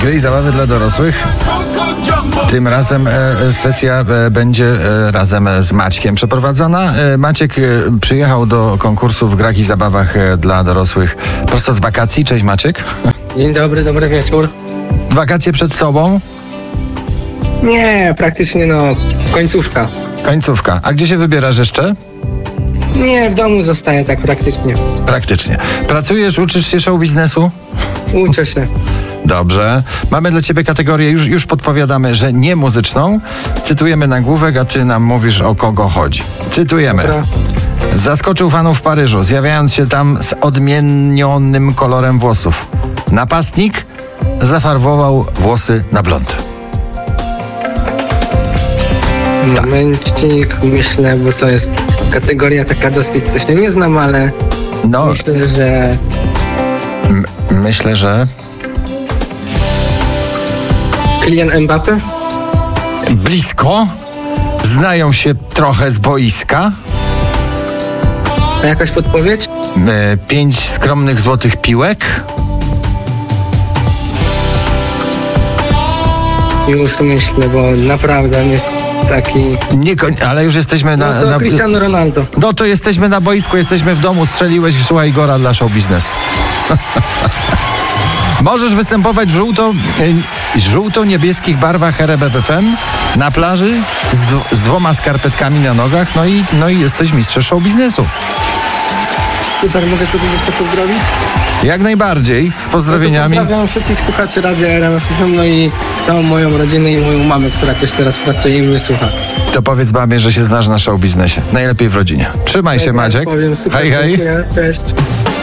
Gry i zabawy dla dorosłych. Tym razem sesja będzie razem z Maćkiem przeprowadzona. Maciek przyjechał do konkursu w grach i zabawach dla dorosłych prosto z wakacji. Cześć Maciek. Dzień dobry, dobry wieczór. Wakacje przed tobą? Nie, praktycznie końcówka. Końcówka. A gdzie się wybierasz jeszcze? Nie, w domu zostaję tak praktycznie. Praktycznie. Pracujesz, uczysz się show biznesu? Uczę się. Dobrze. Mamy dla ciebie kategorię, już podpowiadamy, że nie muzyczną. Cytujemy nagłówek, a ty nam mówisz, o kogo chodzi. Cytujemy. Dobra. Zaskoczył fanów w Paryżu, zjawiając się tam z odmienionym kolorem włosów. Napastnik zafarbował włosy na blond. Momencik, myślę, bo to jest kategoria taka dosyć, co się nie znam, ale No, myślę, że myślę, że Kylian Mbappé? blisko. Znają się trochę z boiska. A jakaś podpowiedź? 5 skromnych złotych piłek. Już myślę, bo naprawdę on jest taki... Ale już jesteśmy No to Cristiano Ronaldo. No to jesteśmy na boisku, jesteśmy w domu, strzeliłeś, słuchaj, Igora dla show biznesu. Możesz występować w żółto-niebieskich barwach RMFFM na plaży z 2 skarpetkami na nogach, no i jesteś mistrzem show biznesu. Super, mogę tu jeszcze pozdrowić? Jak najbardziej, z pozdrowieniami. Pozdrawiam wszystkich słuchaczy Radia RMFFM, no i całą moją rodzinę i moją mamę, która też teraz pracuje i mnie słucha. To powiedz mamie, że się znasz na show biznesie. Najlepiej w rodzinie. Trzymaj się, Maciek. Powiem, super, hej, hej. Dziękuję. Cześć.